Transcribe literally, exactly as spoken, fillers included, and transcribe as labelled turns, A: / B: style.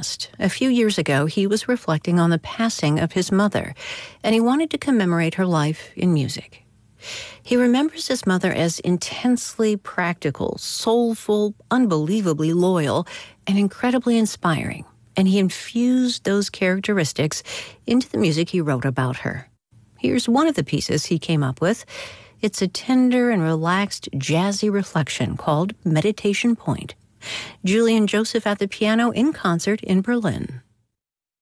A: past. A few years ago, he was reflecting on the passing of his mother, and he wanted to commemorate her life in music. He remembers his mother as intensely practical, soulful, unbelievably loyal, and incredibly inspiring, and he infused those characteristics into the music he wrote about her. Here's one of the pieces he came up with. It's a tender and relaxed, jazzy reflection called Meditation Point. Julian Joseph at the piano in concert in Berlin.